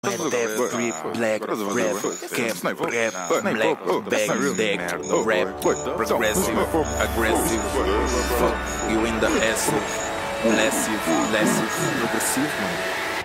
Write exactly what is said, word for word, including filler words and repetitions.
Death, grip, black, rap, cap, rap, black, bag, deck, rap, progressive, aggressive, fuck you in the ass, massive, massive, progressive, mano.